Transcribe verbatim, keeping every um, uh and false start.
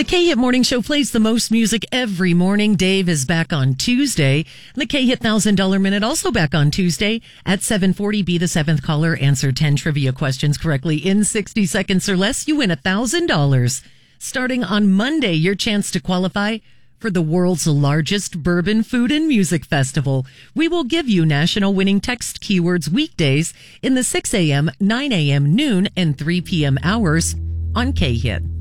The K-Hit Morning Show plays the most music every morning. Dave is back on Tuesday. The K-Hit one thousand dollars Minute also back on Tuesday at seven forty. Be the seventh caller. Answer ten trivia questions correctly in sixty seconds or less. You win one thousand dollars. Starting on Monday, your chance to qualify for the world's largest bourbon food and music festival. We will give you national winning text keywords weekdays in the six a.m., nine a.m., noon, and three p.m. hours on K-Hit.